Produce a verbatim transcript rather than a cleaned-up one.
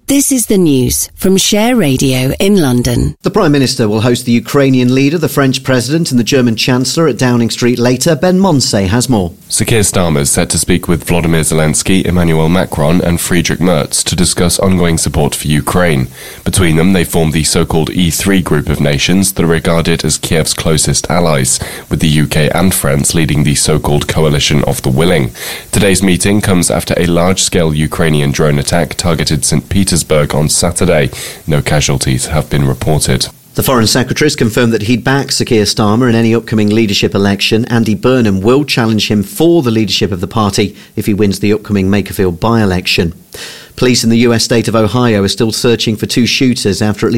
This is the news from Share Radio in London. The Prime Minister will host the Ukrainian leader, the French President and the German Chancellor at Downing Street later. Ben Monsey has more. Sir Keir Starmer is set to speak with Volodymyr Zelensky, Emmanuel Macron and Friedrich Merz to discuss ongoing support for Ukraine. Between them, they form the so-called E three group of nations that are regarded as Kiev's closest allies, with the U K and France leading the so-called Coalition of the Willing. Today's meeting comes after a large-scale Ukrainian drone attack targeted Saint Petersburg on Saturday. No casualties have been reported. The Foreign Secretary has confirmed that he'd back Sir Keir Starmer in any upcoming leadership election. Andy Burnham will challenge him for the leadership of the party if he wins the upcoming Makerfield by-election. Police in the U S state of Ohio are still searching for two shooters after at least